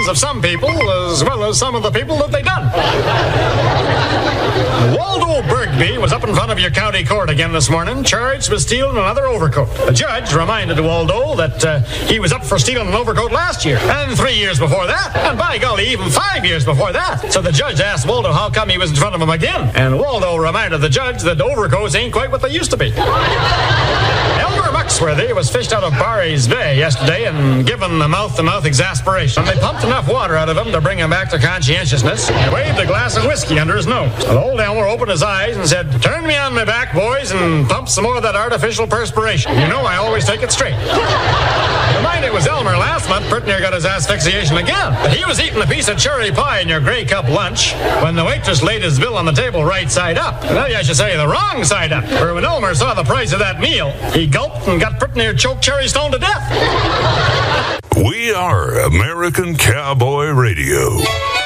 minds of some people as well as some of the people that they done. Waldo Bergby was up in front of your county court again this morning, charged with stealing another overcoat. The judge reminded Waldo that he was up for stealing an overcoat last year, and 3 years before that, and by golly, even 5 years before that. So the judge asked Waldo how come he was in front of him again, and Waldo reminded the judge that overcoats ain't quite what they used to be. Elmer Muxworthy was fished out of Barry's Bay yesterday and given the mouth-to-mouth exasperation. And they pumped enough water out of him to bring him back to conscientiousness and waved a glass of whiskey under his nose. And old Elmer opened his eyes and said, "Turn me on my back, boys, and pump some more of that artificial perspiration. You know I always take it straight." Mind it was Elmer last month, pretty near got his asphyxiation again. But he was eating a piece of cherry pie in your Grey Cup lunch when the waitress laid his bill on the table right side up. Maybe I should say the wrong side up. For when Elmer saw the price of that meal, he gulped and got pretty near choked Cherry Stone to death. We are American Cowboy Radio.